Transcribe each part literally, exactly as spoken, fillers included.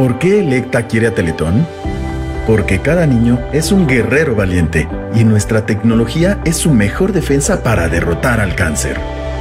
¿Por qué Electa quiere a Teletón? Porque cada niño es un guerrero valiente y nuestra tecnología es su mejor defensa para derrotar al cáncer.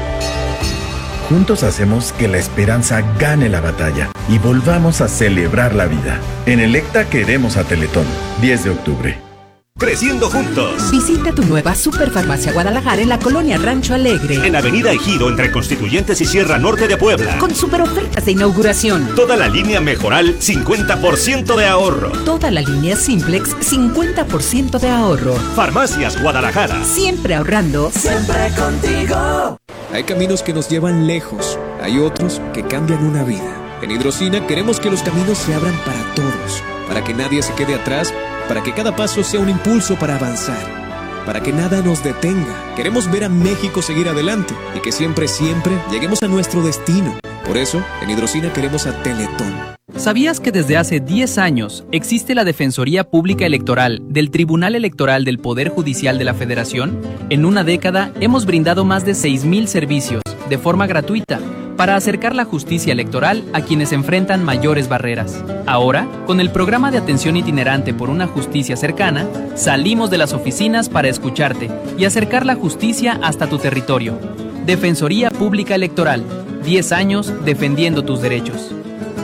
Juntos hacemos que la esperanza gane la batalla y volvamos a celebrar la vida. En Electa queremos a Teletón. diez de octubre. Creciendo juntos. Visita tu nueva Superfarmacia Guadalajara en la colonia Rancho Alegre. En Avenida Ejido, entre Constituyentes y Sierra Norte de Puebla. Con super ofertas de inauguración. Toda la línea Mejoral, cincuenta por ciento de ahorro. Toda la línea Simplex, cincuenta por ciento de ahorro. Farmacias Guadalajara. Siempre ahorrando. Siempre contigo. Hay caminos que nos llevan lejos. Hay otros que cambian una vida. En Hidrocina queremos que los caminos se abran para todos. Para que nadie se quede atrás. Para que cada paso sea un impulso para avanzar, para que nada nos detenga. Queremos ver a México seguir adelante y que siempre, siempre lleguemos a nuestro destino. Por eso, en Hidrocina queremos a Teletón. ¿Sabías que desde hace diez años existe la Defensoría Pública Electoral del Tribunal Electoral del Poder Judicial de la Federación? En una década hemos brindado más de seis mil servicios de forma gratuita para acercar la justicia electoral a quienes enfrentan mayores barreras. Ahora, con el programa de atención itinerante por una justicia cercana, salimos de las oficinas para escucharte y acercar la justicia hasta tu territorio. Defensoría Pública Electoral, diez años defendiendo tus derechos.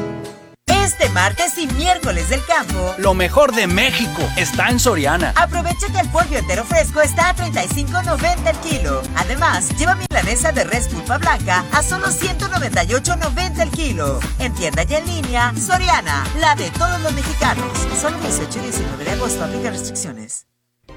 Este martes y miércoles del campo, lo mejor de México está en Soriana. Aprovecha que el pollo entero fresco está a treinta y cinco noventa el kilo. Además, lleva milanesa de res pulpa blanca a solo ciento noventa y ocho noventa el kilo. En tienda y en línea, Soriana, la de todos los mexicanos. Solo dieciocho y diecinueve de agosto, aplica restricciones.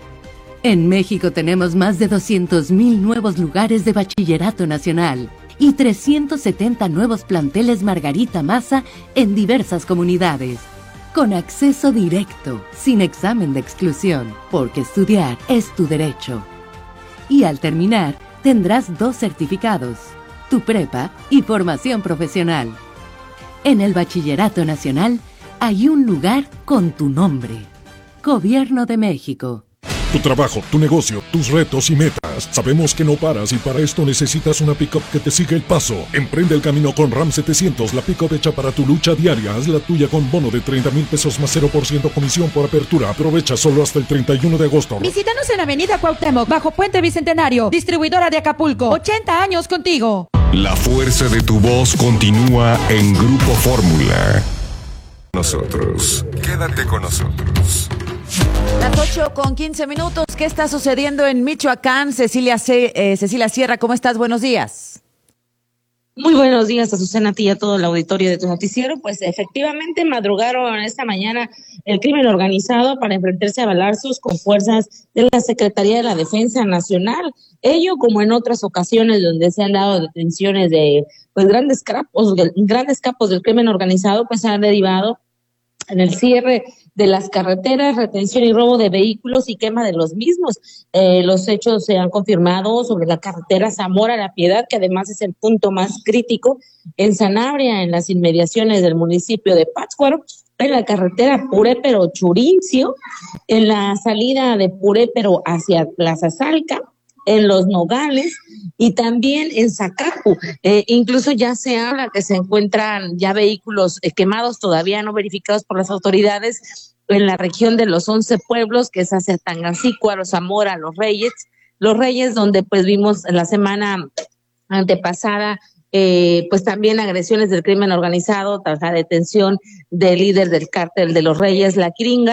En México tenemos más de doscientos mil nuevos lugares de bachillerato nacional y trescientos setenta nuevos planteles Margarita Maza en diversas comunidades. Con acceso directo, sin examen de exclusión, porque estudiar es tu derecho. Y al terminar, tendrás dos certificados, tu prepa y formación profesional. En el Bachillerato Nacional hay un lugar con tu nombre. Gobierno de México. Tu trabajo, tu negocio, tus retos y metas. Sabemos que no paras y para esto necesitas una pick-up que te siga el paso. Emprende el camino con RAM setecientos, la pick-up hecha para tu lucha diaria. Haz la tuya con bono de treinta mil pesos más cero por ciento comisión por apertura. Aprovecha solo hasta el treinta y uno de agosto. Visítanos en Avenida Cuauhtémoc, bajo Puente Bicentenario. Distribuidora de Acapulco. ochenta años contigo. La fuerza de tu voz continúa en Grupo Fórmula. Nosotros. Quédate con nosotros. Las ocho con quince minutos. ¿Qué está sucediendo en Michoacán? Cecilia, C, eh, Cecilia Sierra, ¿cómo estás? Buenos días. Muy buenos días, Azucena, a ti y a todo el auditorio de tu noticiero. Pues efectivamente madrugaron esta mañana el crimen organizado para enfrentarse a balazos con fuerzas de la Secretaría de la Defensa Nacional. Ello como en otras ocasiones donde se han dado detenciones de pues grandes capos, grandes capos del crimen organizado, pues han derivado en el cierre de las carreteras, retención y robo de vehículos y quema de los mismos. Eh, los hechos se han confirmado sobre la carretera Zamora-La Piedad, que además es el punto más crítico, en Sanabria, en las inmediaciones del municipio de Pátzcuaro, en la carretera Purépero-Churincio, en la salida de Purépero hacia Plaza Salca, en Los Nogales y también en Zacapu. Eh, incluso ya se habla que se encuentran ya vehículos eh, quemados, todavía no verificados por las autoridades, en la región de los once pueblos, que es hacia Tangancícuaro, Zamora, Los Reyes, Los Reyes, donde pues vimos en la semana antepasada eh, pues también agresiones del crimen organizado, tras la detención del líder del cártel de Los Reyes, La Quiringa.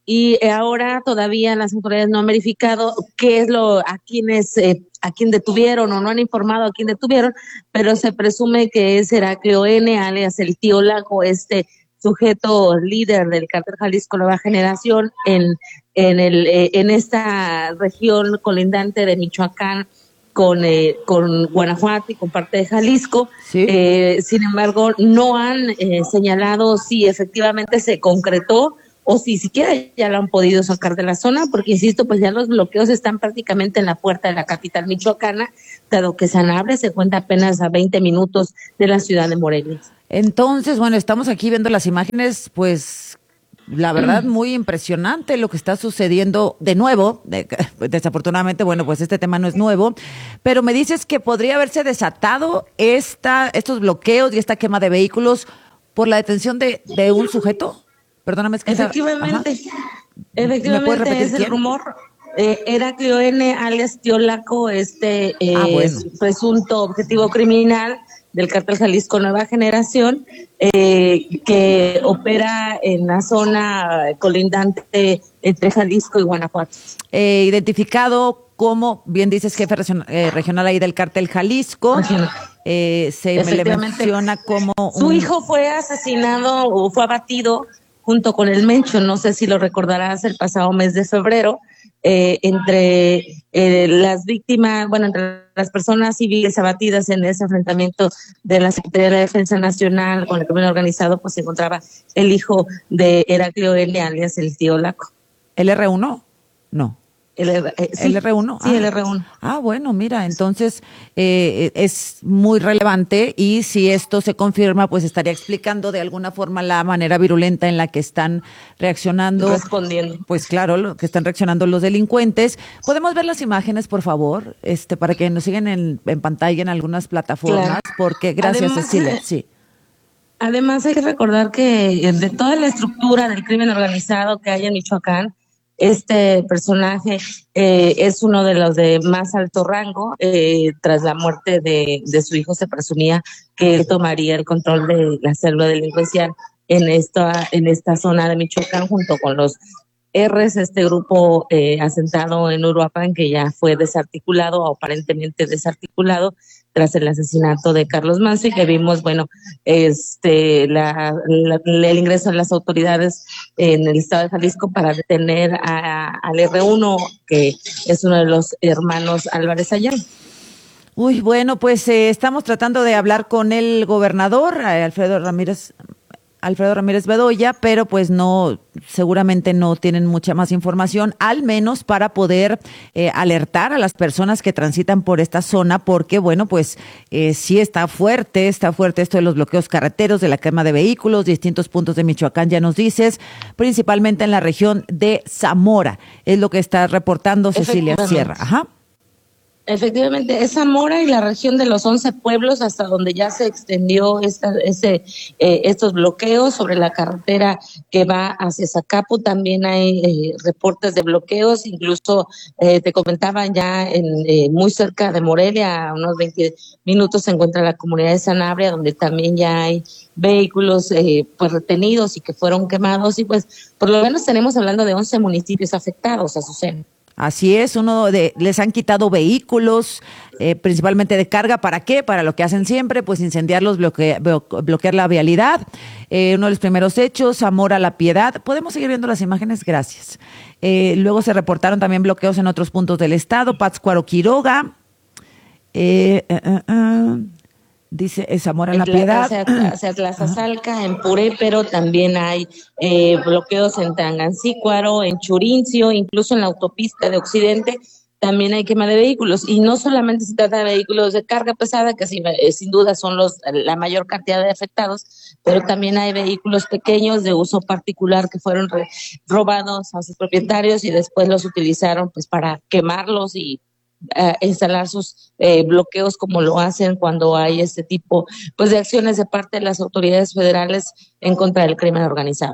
Y ahora todavía las autoridades no han verificado qué es lo, a quienes, eh, a quién detuvieron o no han informado a quién detuvieron, pero se presume que es Heraclio N, alias el Tío Lago, este sujeto líder del cártel Jalisco Nueva Generación en, en el, eh, en esta región colindante de Michoacán con, eh, con Guanajuato y con parte de Jalisco. ¿Sí? Eh, sin embargo, no han eh, señalado si efectivamente se concretó o si siquiera ya lo han podido sacar de la zona, porque insisto, pues ya los bloqueos están prácticamente en la puerta de la capital michoacana, dado que Sanabria se cuenta apenas a veinte minutos de la ciudad de Morelia. Entonces, bueno, estamos aquí viendo las imágenes, pues la verdad muy impresionante lo que está sucediendo de nuevo. De, desafortunadamente, bueno, pues este tema no es nuevo, pero me dices que podría haberse desatado esta, estos bloqueos y esta quema de vehículos por la detención de, de un sujeto. Perdóname, es que Efectivamente, esa... efectivamente es el quién? rumor. Eh, Heraclio N, alias Tío Laco, este eh, Ah, bueno. presunto objetivo criminal del Cártel Jalisco Nueva Generación, eh, que opera en la zona colindante entre Jalisco y Guanajuato. Eh, identificado como, bien dices, jefe regional, eh, regional ahí del Cártel Jalisco. Eh, se me le menciona como... Su un... hijo fue asesinado o fue abatido junto con el Mencho, no sé si lo recordarás, el pasado mes de febrero. Eh, entre eh, las víctimas, bueno, entre las personas civiles abatidas en ese enfrentamiento de la Secretaría de la Defensa Nacional con el crimen organizado, pues se encontraba el hijo de Heraclio L, alias el Tío Laco. ¿El erre uno? No. El, eh, sí, ¿El erre uno? Sí, ah. el erre uno. Ah, bueno, mira, entonces eh, es muy relevante y si esto se confirma, pues estaría explicando de alguna forma la manera virulenta en la que están reaccionando. Respondiendo. Pues claro, lo que están reaccionando los delincuentes. ¿Podemos ver las imágenes, por favor? Este, para que nos sigan en, en pantalla en algunas plataformas, Claro. porque gracias, Además, Cecilia, eh, sí. Además hay que recordar que de toda la estructura del crimen organizado que hay en Michoacán, este personaje eh, es uno de los de más alto rango. Eh, tras la muerte de, de su hijo se presumía que él tomaría el control de la célula delincuencial en esta, en esta zona de Michoacán junto con los R's, este grupo eh, asentado en Uruapan que ya fue desarticulado o aparentemente desarticulado tras el asesinato de Carlos Manso y que vimos, bueno, este, la, la, el ingreso de las autoridades en el estado de Jalisco para detener a, al erre uno, que es uno de los hermanos Álvarez Ayala. Uy, bueno, pues eh, estamos tratando de hablar con el gobernador, eh, Alfredo Ramírez, Alfredo Ramírez Bedoya, pero pues no, seguramente no tienen mucha más información, al menos para poder eh, alertar a las personas que transitan por esta zona, porque bueno, pues eh, sí está fuerte, está fuerte esto de los bloqueos carreteros, de la quema de vehículos, distintos puntos de Michoacán, ya nos dices, principalmente en la región de Zamora, es lo que está reportando Cecilia Sierra. Ajá. Efectivamente, es Zamora y la región de los once pueblos hasta donde ya se extendió esta, ese, eh, estos bloqueos sobre la carretera que va hacia Zacapu. También hay eh, reportes de bloqueos, incluso eh, te comentaban ya en eh, muy cerca de Morelia, a unos veinte minutos se encuentra la comunidad de Sanabria, donde también ya hay vehículos eh, pues retenidos y que fueron quemados y pues por lo menos tenemos hablando de once municipios afectados, Azucena. Así es, uno de les han quitado vehículos, eh, principalmente de carga. ¿Para qué? Para lo que hacen siempre, pues incendiarlos, bloque, bloquear la vialidad. Eh, uno de los primeros hechos, Zamora La Piedad. Podemos seguir viendo las imágenes, gracias. Eh, luego se reportaron también bloqueos en otros puntos del estado, Pátzcuaro, Quiroga. Eh, uh, uh, uh. Dice eh, Zamora La Piedad. Hacia, hacia Tlazazalca, en Puré, pero también hay eh, bloqueos en Tangancícuaro, en Churincio, incluso en la autopista de Occidente, también hay quema de vehículos. Y no solamente se trata de vehículos de carga pesada, que sin, eh, sin duda son los la mayor cantidad de afectados, pero también hay vehículos pequeños de uso particular que fueron re, robados a sus propietarios y después los utilizaron pues para quemarlos y Uh, instalar sus eh, bloqueos como lo hacen cuando hay este tipo pues de acciones de parte de las autoridades federales en contra del crimen organizado.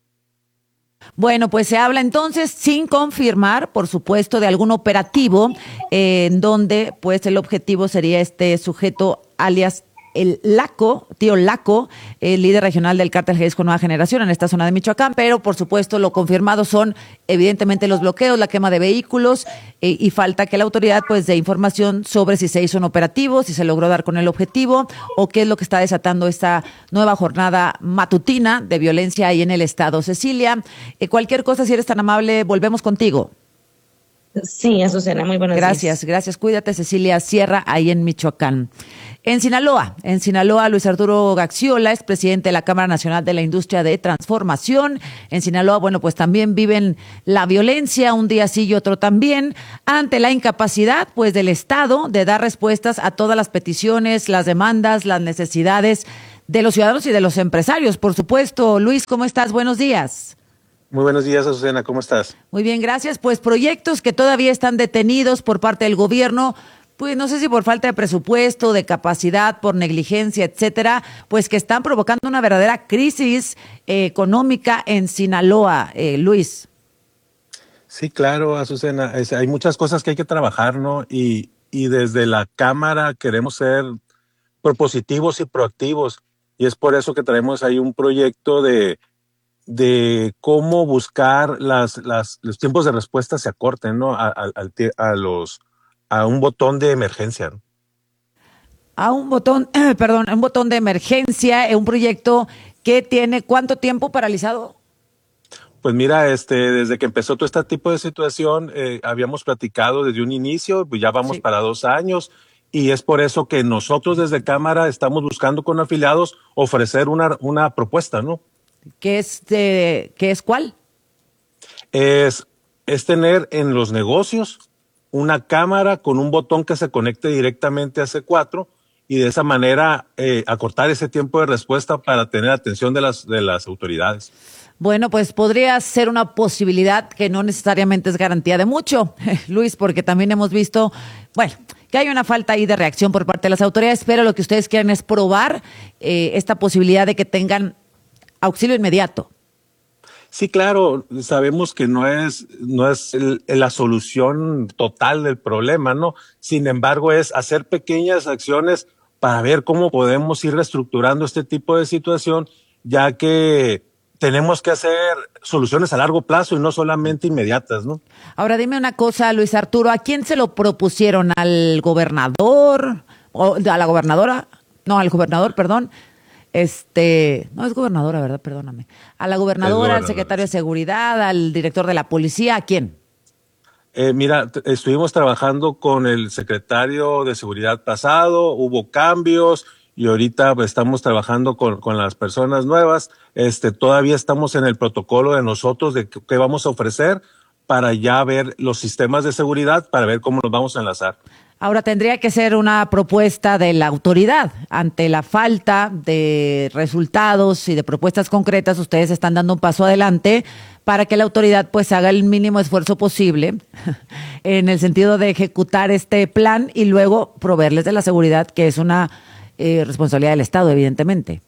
Bueno, pues se habla entonces, sin confirmar, por supuesto, de algún operativo eh, en donde pues el objetivo sería este sujeto alias el Laco, Tío Laco, el líder regional del Cártel Jalisco Nueva Generación en esta zona de Michoacán, pero por supuesto lo confirmado son evidentemente los bloqueos, la quema de vehículos eh, y falta que la autoridad pues dé información sobre si se hizo un operativo, si se logró dar con el objetivo o qué es lo que está desatando esta nueva jornada matutina de violencia ahí en el estado. Cecilia, eh, cualquier cosa, si eres tan amable, volvemos contigo. Sí, Azucena, muy buenos días. Gracias, gracias. Cuídate, Cecilia Sierra, ahí en Michoacán. En Sinaloa, en Sinaloa, Luis Arturo Gaxiola es presidente de la Cámara Nacional de la Industria de Transformación. En Sinaloa, bueno, pues también viven la violencia, un día sí y otro también, ante la incapacidad, pues, del Estado de dar respuestas a todas las peticiones, las demandas, las necesidades de los ciudadanos y de los empresarios, por supuesto. Luis, ¿cómo estás? Buenos días. Muy buenos días, Azucena, ¿cómo estás? Muy bien, gracias. Pues proyectos que todavía están detenidos por parte del gobierno, pues no sé si por falta de presupuesto, de capacidad, por negligencia, etcétera, pues que están provocando una verdadera crisis eh, económica en Sinaloa, eh, Luis. Sí, claro, Azucena, es, hay muchas cosas que hay que trabajar, ¿no? Y, y desde la Cámara queremos ser propositivos y proactivos, y es por eso que traemos ahí un proyecto de, de cómo buscar las, las, los tiempos de respuesta se acorten, ¿no? A, a, a los a un botón de emergencia, ¿no? A un botón, eh, perdón, un botón de emergencia, un proyecto que tiene ¿cuánto tiempo paralizado? Pues mira, este, desde que empezó todo este tipo de situación, eh, habíamos platicado desde un inicio, pues ya vamos sí. para dos años, y es por eso que nosotros desde Cámara estamos buscando con afiliados ofrecer una, una propuesta, ¿no? ¿Qué es, de, ¿qué es cuál? Es, es tener en los negocios una cámara con un botón que se conecte directamente a C cuatro y de esa manera eh, acortar ese tiempo de respuesta para tener atención de las, de las autoridades. Bueno, pues podría ser una posibilidad que no necesariamente es garantía de mucho, Luis, porque también hemos visto, bueno, que hay una falta ahí de reacción por parte de las autoridades, pero lo que ustedes quieren es probar eh, esta posibilidad de que tengan auxilio inmediato. Sí, claro, sabemos que no es, no es el, la solución total del problema, ¿no? Sin embargo, es hacer pequeñas acciones para ver cómo podemos ir reestructurando este tipo de situación, ya que tenemos que hacer soluciones a largo plazo y no solamente inmediatas, ¿no? Ahora dime una cosa, Luis Arturo, ¿a quién se lo propusieron? ¿Al gobernador? ¿O a la gobernadora? No, al gobernador, perdón. Este, no es gobernadora, ¿verdad? Perdóname. A la gobernadora, al secretario de Seguridad, al director de la policía, ¿a quién? Eh, mira, t- estuvimos trabajando con el secretario de Seguridad pasado, hubo cambios y ahorita pues, estamos trabajando con, con las personas nuevas. Este, todavía estamos en el protocolo de nosotros de qué qué vamos a ofrecer para ya ver los sistemas de seguridad, para ver cómo nos vamos a enlazar. Ahora tendría que ser una propuesta de la autoridad. Ante la falta de resultados y de propuestas concretas, ustedes están dando un paso adelante para que la autoridad pues haga el mínimo esfuerzo posible en el sentido de ejecutar este plan y luego proveerles de la seguridad, que es una eh, responsabilidad del Estado, evidentemente.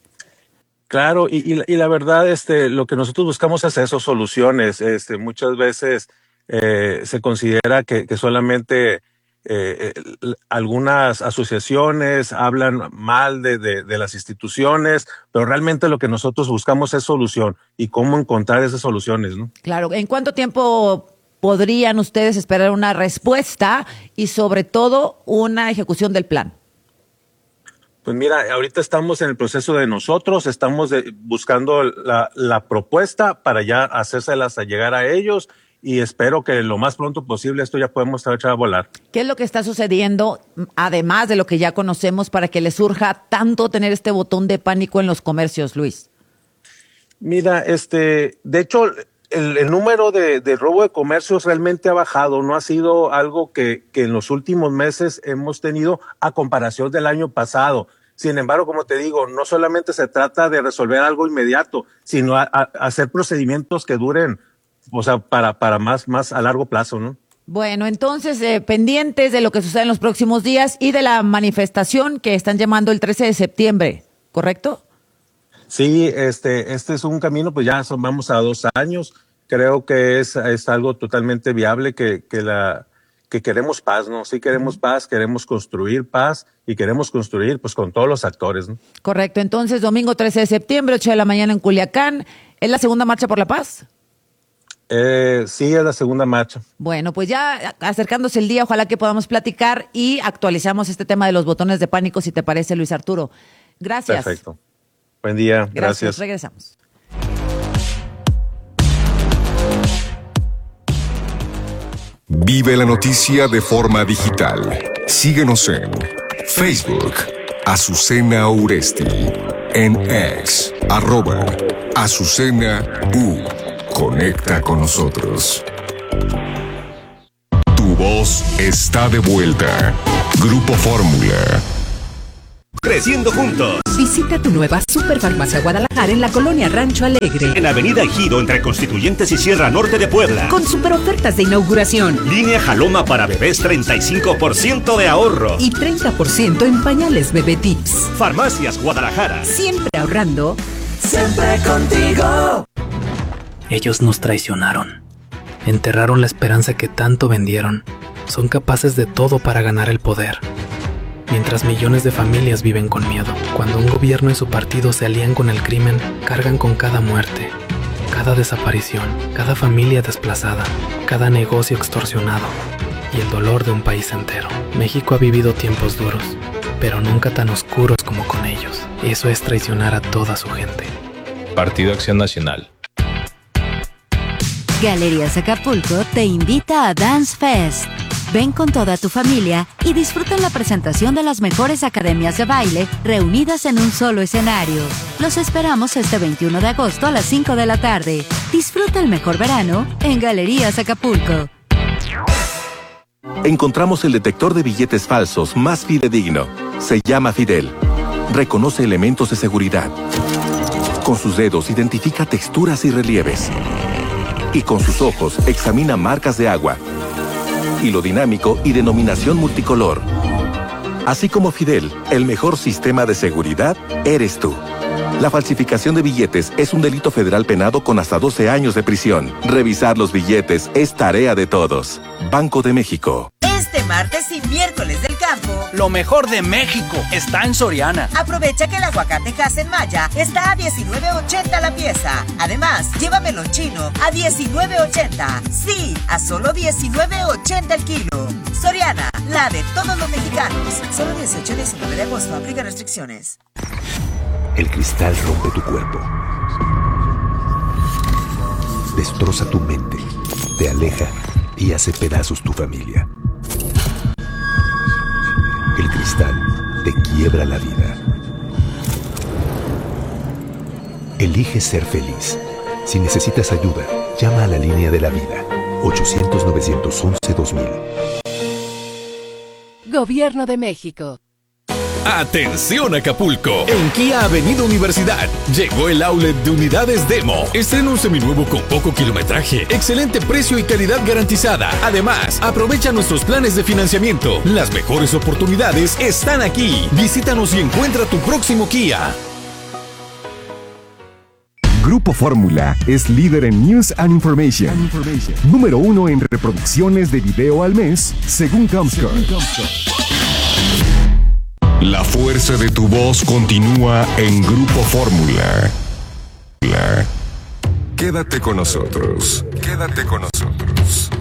Claro, y, y, y la verdad, este, lo que nosotros buscamos es eso, soluciones. Este, muchas veces eh, se considera que, que solamente Eh, eh, algunas asociaciones hablan mal de, de, de las instituciones, pero realmente lo que nosotros buscamos es solución y cómo encontrar esas soluciones, ¿no? Claro, ¿en cuánto tiempo podrían ustedes esperar una respuesta y sobre todo una ejecución del plan? Pues mira, ahorita estamos en el proceso de nosotros, estamos de, buscando la, la propuesta para ya hacérselas a llegar a ellos. Y espero que lo más pronto posible esto ya podemos echar a volar. ¿Qué es lo que está sucediendo, además de lo que ya conocemos, para que les surja tanto tener este botón de pánico en los comercios, Luis? Mira, este, de hecho, el, el número de, de robo de comercios realmente ha bajado. No ha sido algo que, que en los últimos meses hemos tenido a comparación del año pasado. Sin embargo, como te digo, no solamente se trata de resolver algo inmediato, sino a, a hacer procedimientos que duren, o sea, para, para más, más a largo plazo, ¿no? Bueno, entonces, eh, pendientes de lo que sucede en los próximos días y de la manifestación que están llamando el trece de septiembre, ¿correcto? Sí, este, este es un camino, pues ya son, vamos a dos años. Creo que es, es algo totalmente viable, que, que la, que queremos paz, ¿no? Sí queremos paz, queremos construir paz y queremos construir, pues, con todos los actores, ¿no? Correcto. Entonces, domingo trece de septiembre, ocho de la mañana en Culiacán, ¿es la segunda marcha por la paz? Eh, sí, es la segunda marcha. Bueno, pues ya acercándose el día, ojalá que podamos platicar y actualizamos este tema de los botones de pánico, si te parece, Luis Arturo. Gracias. Perfecto. Buen día. Gracias. Gracias. Regresamos. Vive la noticia de forma digital. Síguenos en Facebook, Azucena Uresti, en X, arroba Azucena U. Conecta con nosotros. Tu voz está de vuelta. Grupo Fórmula. creciendo juntos. Visita tu nueva Superfarmacia Guadalajara en la colonia Rancho Alegre. En Avenida Ejido, entre Constituyentes y Sierra Norte de Puebla. Con super ofertas de inauguración. Línea Jaloma para bebés, treinta y cinco por ciento de ahorro. Y treinta por ciento en pañales Bebé Tips. Farmacias Guadalajara. Siempre ahorrando. Siempre contigo. Ellos nos traicionaron. Enterraron la esperanza que tanto vendieron. Son capaces de todo para ganar el poder. Mientras millones de familias viven con miedo. Cuando un gobierno y su partido se alían con el crimen, cargan con cada muerte, cada desaparición, cada familia desplazada, cada negocio extorsionado y el dolor de un país entero. México ha vivido tiempos duros, pero nunca tan oscuros como con ellos. Eso es traicionar a toda su gente. Partido Acción Nacional. Galerías Acapulco te invita a Dance Fest. Ven con toda tu familia y disfruta la presentación de las mejores academias de baile reunidas en un solo escenario. Los esperamos este veintiuno de agosto a las cinco de la tarde. Disfruta el mejor verano en Galerías Acapulco. Encontramos el detector de billetes falsos más fidedigno. Se llama Fidel. Reconoce elementos de seguridad. Con sus dedos identifica texturas y relieves. Y con sus ojos examina marcas de agua, hilo dinámico y denominación multicolor. Así como Fidel, el mejor sistema de seguridad eres tú. La falsificación de billetes es un delito federal penado con hasta doce años de prisión. Revisar los billetes es tarea de todos. Banco de México. Este martes y miércoles del campo, lo mejor de México está en Soriana. Aprovecha que el aguacate Hass Maya está a diecinueve ochenta la pieza. Además, lleva melón chino a diecinueve ochenta. Sí, a solo diecinueve ochenta el kilo. Soriana, la de todos los mexicanos. Solo dieciocho y diecinueve de agosto, aplica restricciones. El cristal rompe tu cuerpo. Destroza tu mente, te aleja y hace pedazos tu familia. El cristal te quiebra la vida. Elige ser feliz. Si necesitas ayuda, llama a la línea de la vida. ochocientos, novecientos once, dos mil. Gobierno de México. ¡Atención Acapulco! En Kia Avenida Universidad llegó el outlet de unidades Demo. Estrena un seminuevo con poco kilometraje, excelente precio y calidad garantizada. Además, aprovecha nuestros planes de financiamiento. Las mejores oportunidades están aquí. Visítanos y encuentra tu próximo Kia. Grupo Fórmula es líder en News and Information. Information. Número uno en reproducciones de video al mes, según Comscore. La fuerza de tu voz continúa en Grupo Fórmula. Quédate con nosotros. Quédate con nosotros.